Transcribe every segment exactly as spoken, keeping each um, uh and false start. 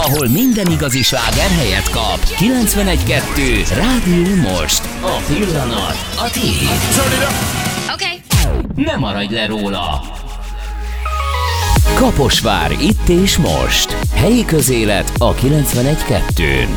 ahol minden igazi sláger helyet kap. kilencvenegy kettő Rádió Most. A pillanat a tiéd. Oké. Ne maradj le róla. Kaposvár itt és most. Helyi közélet a kilencvenegy kettőn.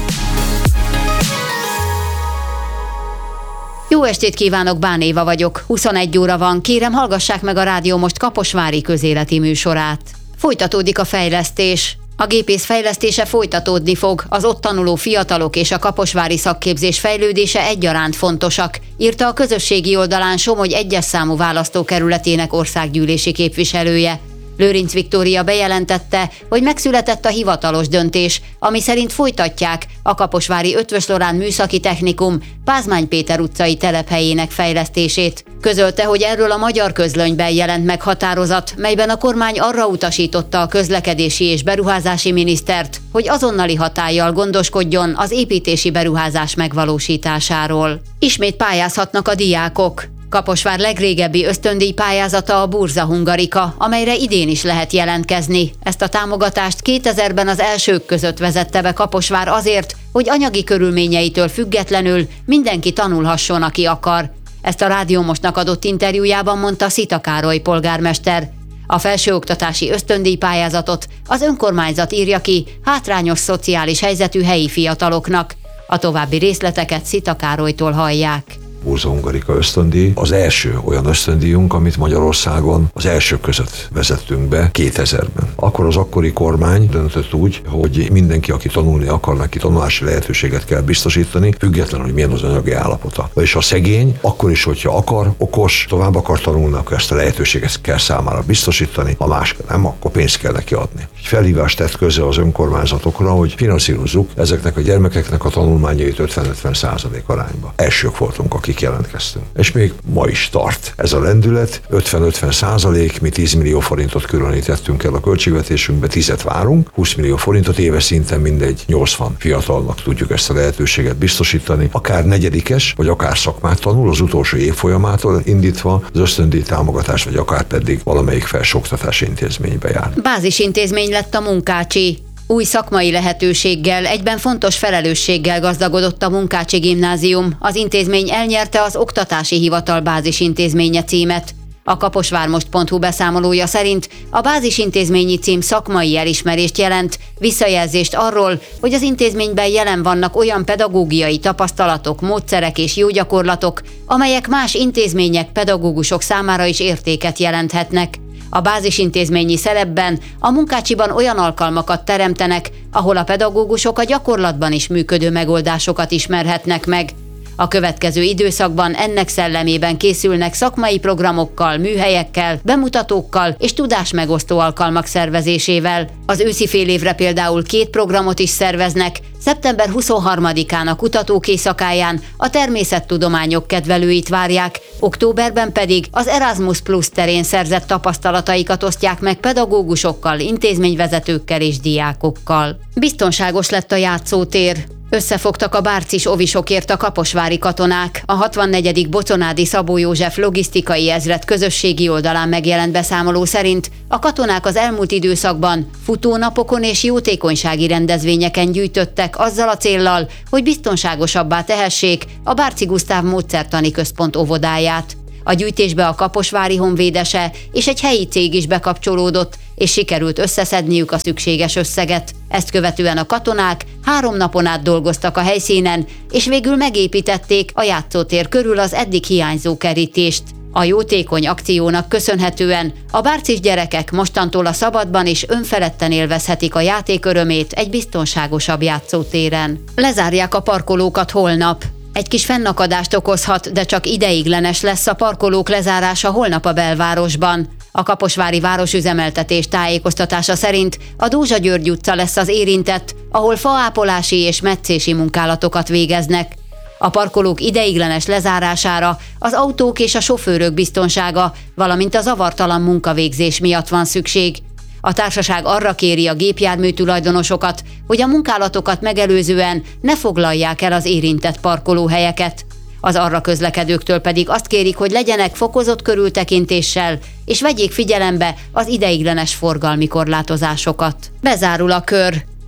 Jó estét kívánok, Bán Éva vagyok. huszonegy óra van, kérem hallgassák meg a Rádió Most kaposvári közéleti műsorát. Folytatódik a fejlesztés. A gépész fejlesztése folytatódni fog, az ott tanuló fiatalok és a kaposvári szakképzés fejlődése egyaránt fontosak, írta a közösségi oldalán Somogy egyes számú választókerületének országgyűlési képviselője. Lőrinc Viktória bejelentette, hogy megszületett a hivatalos döntés, ami szerint folytatják a kaposvári Eötvös Loránd Műszaki Technikum Pázmány Péter utcai telephelyének fejlesztését. Közölte, hogy erről a Magyar Közlönyben jelent meg határozat, melyben a kormány arra utasította a közlekedési és beruházási minisztert, hogy azonnali hatállyal gondoskodjon az építési beruházás megvalósításáról. Ismét pályázhatnak a diákok. Kaposvár legrégebbi ösztöndíj pályázata a Burza Hungarika, amelyre idén is lehet jelentkezni. Ezt a támogatást kétezerben az elsők között vezette be Kaposvár azért, hogy anyagi körülményeitől függetlenül mindenki tanulhasson, aki akar. Ezt a Rádió Mostnak adott interjújában mondta Szita Károly polgármester. A felsőoktatási ösztöndíj pályázatot az önkormányzat írja ki hátrányos szociális helyzetű helyi fiataloknak. A további részleteket Szita Károlytól hallják. Burza Hungarika ösztöndíj az első olyan ösztöndíjunk, amit Magyarországon az elsők között vezettünk be kétezerben. Akkor az akkori kormány döntött úgy, hogy mindenki, aki tanulni akar, neki tanulási lehetőséget kell biztosítani, függetlenül, hogy milyen az anyagi állapota. És a szegény, akkor is, hogyha akar, okos, tovább akar tanulni, akkor ezt a lehetőséget kell számára biztosítani, ha más nem, akkor pénzt kell neki adni. Egy felhívást tett közre az önkormányzatokra, hogy finanszírozzuk ezeknek a gyermekeknek a tanulmányait ötven-ötven százalék arányba. Elsők voltunk, akik jelentkeztünk. És még ma is tart ez a lendület, ötven-ötven százalék, mi tíz millió forintot különítettünk el a költségvetésünkbe, tízet várunk, húsz millió forintot éves szinten mindegy nyolcvan fiatalnak tudjuk ezt a lehetőséget biztosítani, akár negyedikes, vagy akár szakmát tanul, az utolsó évfolyamától indítva az ösztöndíj támogatás, vagy akár pedig valamelyik felsőoktatási intézménybe jár. Bázisintézmény lett a Munkácsi. Új szakmai lehetőséggel, egyben fontos felelősséggel gazdagodott a Munkácsi Gimnázium. Az intézmény elnyerte az Oktatási Hivatal bázisintézménye címet. A kaposvármost pont hu beszámolója szerint a bázisintézményi cím szakmai elismerést jelent, visszajelzést arról, hogy az intézményben jelen vannak olyan pedagógiai tapasztalatok, módszerek és jó gyakorlatok, amelyek más intézmények, pedagógusok számára is értéket jelenthetnek. A bázisintézményi szerepben a Munkácsiban olyan alkalmakat teremtenek, ahol a pedagógusok a gyakorlatban is működő megoldásokat ismerhetnek meg. A következő időszakban ennek szellemében készülnek szakmai programokkal, műhelyekkel, bemutatókkal és tudásmegosztó alkalmak szervezésével. Az őszi félévre például két programot is szerveznek, szeptember huszonharmadikán a Kutatók Éjszakáján a természettudományok kedvelőit várják, októberben pedig az Erasmus Plus terén szerzett tapasztalataikat osztják meg pedagógusokkal, intézményvezetőkkel és diákokkal. Biztonságos lett a játszótér. Összefogtak a bárcis ovisokért a kaposvári katonák. A hatvannegyedik Boconádi Szabó József logisztikai ezred közösségi oldalán megjelent beszámoló szerint a katonák az elmúlt időszakban futónapokon és jótékonysági rendezvényeken gyűjtöttek azzal a céllal, hogy biztonságosabbá tehessék a Bárci Gusztáv Módszertani Központ óvodáját. A gyűjtésbe a kaposvári honvédese és egy helyi cég is bekapcsolódott, és sikerült összeszedniük a szükséges összeget. Ezt követően a katonák három napon át dolgoztak a helyszínen, és végül megépítették a játszótér körül az eddig hiányzó kerítést. A jótékony akciónak köszönhetően a bárcis gyerekek mostantól a szabadban és önfeledten élvezhetik a játék örömét egy biztonságosabb játszótéren. Lezárják a parkolókat holnap. Egy kis fennakadást okozhat, de csak ideiglenes lesz a parkolók lezárása holnap a belvárosban. A kaposvári városüzemeltetés tájékoztatása szerint a Dózsa György utca lesz az érintett, ahol faápolási és metszési munkálatokat végeznek. A parkolók ideiglenes lezárására az autók és a sofőrök biztonsága, valamint a zavartalan munkavégzés miatt van szükség. A társaság arra kéri a gépjármű tulajdonosokat, hogy a munkálatokat megelőzően ne foglalják el az érintett parkolóhelyeket. Az arra közlekedőktől pedig azt kérik, hogy legyenek fokozott körültekintéssel, és vegyék figyelembe az ideiglenes forgalmi korlátozásokat. Bezárul a kör.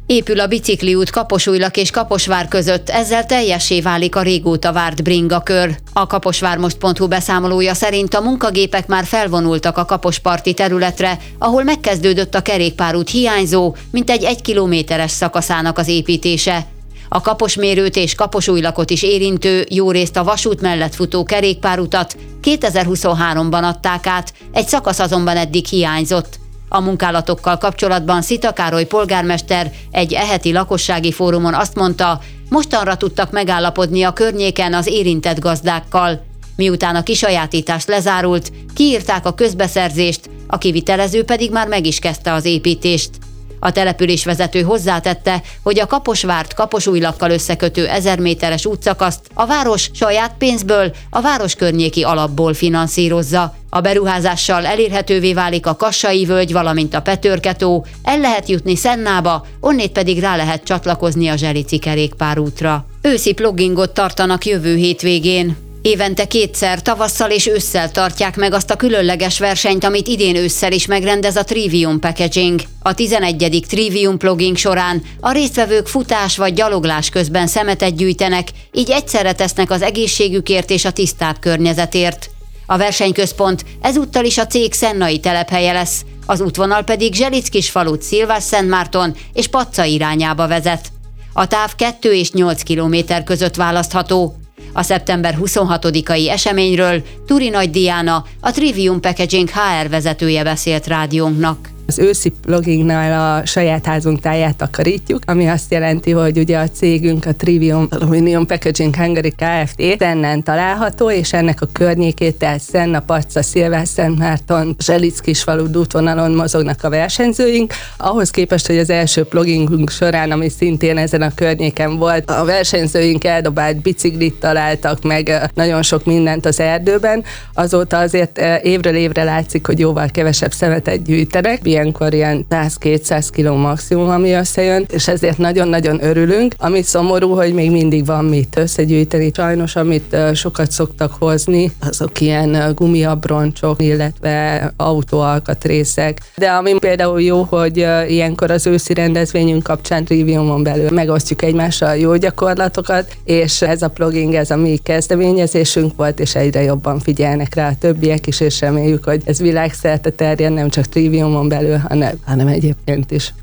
Épül a bicikliút Kaposújlak és Kaposvár között, ezzel teljessé válik a régóta várt bringakör. A kaposvármost pont hu beszámolója szerint a munkagépek már felvonultak a kaposparti területre, ahol megkezdődött a kerékpárút hiányzó, mintegy egy kilométeres szakaszának az építése. A Kaposmérőt és Kaposújlakot is érintő, jó részt a vasút mellett futó kerékpárutat kétezer-huszonháromban adták át, egy szakasz azonban eddig hiányzott. A munkálatokkal kapcsolatban Szita Károly polgármester egy eheti lakossági fórumon azt mondta, mostanra tudtak megállapodni a környéken az érintett gazdákkal. Miután a kisajátítás lezárult, kiírták a közbeszerzést, a kivitelező pedig már meg is kezdte az építést. A településvezető hozzátette, hogy a Kaposvárt Kaposújlakkal összekötő ezer méteres útszakaszt a város saját pénzből, a város környéki alapból finanszírozza. A beruházással elérhetővé válik a Kassai völgy, valamint a Petőrke-tó, el lehet jutni Szennába, onnét pedig rá lehet csatlakozni a Zselici kerékpárútra. Őszi pluggingot tartanak jövő hétvégén. Évente kétszer, tavasszal és ősszel tartják meg azt a különleges versenyt, amit idén ősszel is megrendez a Trivium Packaging. A tizenegyedik Trivium Plugging során a résztvevők futás vagy gyaloglás közben szemetet gyűjtenek, így egyszerre tesznek az egészségükért és a tisztább környezetért. A versenyközpont ezúttal is a cég szennai telephelye lesz, az útvonal pedig Zselickisfalut, Szilvásszentmárton és Pacca irányába vezet. A táv kettő és nyolc kilométer között választható. A szeptember huszonhatodikai eseményről Turi Nagy Diana, a Trivium Packaging há er vezetője beszélt rádiónknak. Az őszi pluggingnál a saját házunk táját takarítjuk, ami azt jelenti, hogy ugye a cégünk, a Trivium Aluminium Packaging Hungary Kft. Szennen található, és ennek a környékét, tehát Szenna, Pacca, Szilvásszentmárton, Zselickisfalu útvonalon mozognak a versenyzőink. Ahhoz képest, hogy az első pluggingunk során, ami szintén ezen a környéken volt, a versenyzőink eldobált biciklit találtak meg, nagyon sok mindent az erdőben, azóta azért évről évre látszik, hogy jóval kevesebb szemetet gyűjtenek. Ilyenkor ilyen száz-kétszáz kiló maximum, ami összejön, és ezért nagyon-nagyon örülünk. Ami szomorú, hogy még mindig van mit összegyűjteni. Sajnos, amit sokat szoktak hozni, azok ilyen gumiabroncsok, illetve autóalkatrészek. De ami például jó, hogy ilyenkor az őszi rendezvényünk kapcsán Triviumon belül megosztjuk egymással a jó gyakorlatokat, és ez a plugging, ez a mi kezdeményezésünk volt, és egyre jobban figyelnek rá a többiek is, és reméljük, hogy ez világszerte terjed, nem csak Triviumon belül, hanem, hanem egyébként is.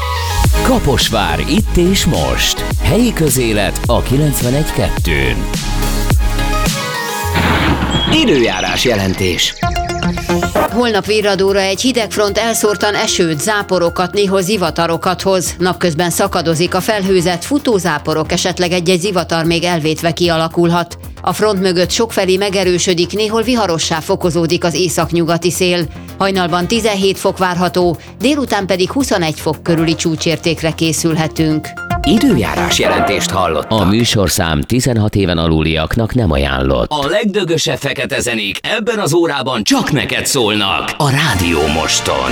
Kaposvár, itt és most. Helyi közélet a kilencvenegy kettőn. Időjárás jelentés. Holnap virradóra egy hideg front elszórtan esőt, záporokat, néhol zivatarokat hoz. Napközben szakadozik a felhőzet, futózáporok, esetleg egy-egy zivatar még elvétve kialakulhat. A front mögött sokfelé megerősödik, néhol viharossá fokozódik az északnyugati szél. Hajnalban tizenhét fok várható, délután pedig huszonegy fok körüli csúcsértékre készülhetünk. Időjárás jelentést hallott. A műsorszám tizenhat éven aluliaknak nem ajánlott. A legdögösebb fekete zenék ebben az órában csak neked szólnak a Rádió Moston.